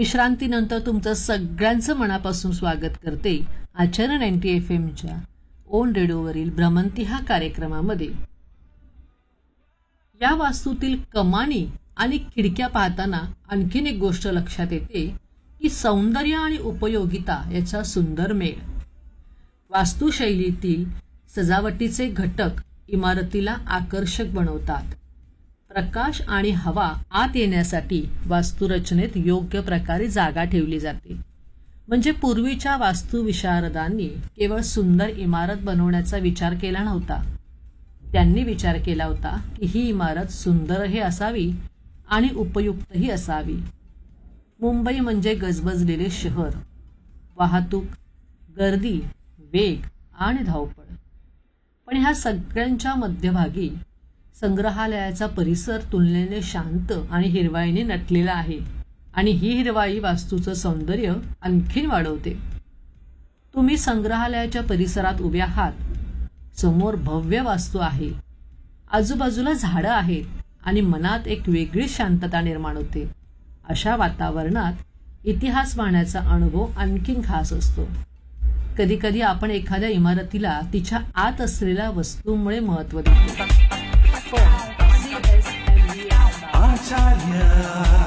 विश्रांतीनंतर तुमचं सगळ्यांचं मनापासून स्वागत करते आचार्य 90 FM ओन रेडिओवरील भ्रमंती हा कार्यक्रमामध्ये. या वास्तूतील कमानी आणि खिडक्या पाहताना आणखीन एक गोष्ट लक्षात येते की सौंदर्य आणि उपयोगिता याचा सुंदर मेळ. वास्तुशैलीतील सजावटीचे घटक इमारतीला आकर्षक बनवतात. प्रकाश आणि हवा आत येण्यासाठी वास्तुरचनेत योग्य प्रकारे जागा ठेवली जाते. म्हणजे पूर्वीच्या वास्तुविशारदांनी केवळ सुंदर इमारत बनवण्याचा विचार केला नव्हता. त्यांनी विचार केला होता की ही इमारत सुंदरही असावी आणि उपयुक्तही असावी. मुंबई म्हणजे गजबजलेले शहर, वाहतूक, गर्दी, वेग आणि धावपळ. पण ह्या सगळ्यांच्या मध्यभागी संग्रहालयाचा परिसर तुलनेने शांत आणि हिरवाईने नटलेला आहे. आणि ही हिरवाई वास्तूचं सौंदर्य आणखीन वाढवते. तुम्ही संग्रहालयाच्या परिसरात उभे आहात. समोर भव्य वास्तू आहे, आजूबाजूला झाडं आहेत आणि मनात एक वेगळी शांतता निर्माण होते. अशा वातावरणात इतिहास पाहण्याचा अनुभव आणखीन खास असतो. कधीकधी आपण एखाद्या इमारतीला तिच्या आत असलेल्या वस्तूंमुळे महत्त्व देतो. आचार्य